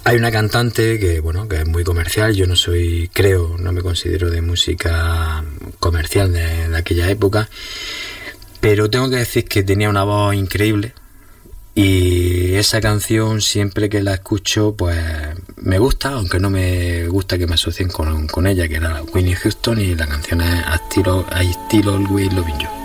Hay una cantante que, bueno, que es muy comercial. Yo no me considero de música comercial de aquella época, pero tengo que decir que tenía una voz increíble. Y esa canción, siempre que la escucho, pues me gusta, aunque no me gusta que me asocien con ella, que era Whitney Houston, y la canción es I Still Always Loving You.